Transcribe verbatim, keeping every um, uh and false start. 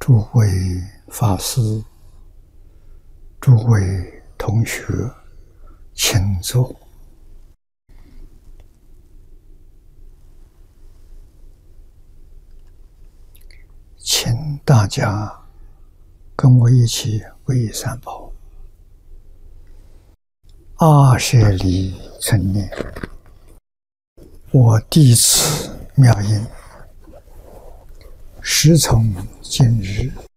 诸位法师、诸位同学，请坐。请大家跟我一起皈依三宝。阿舍离存念，我弟子妙音，时从今日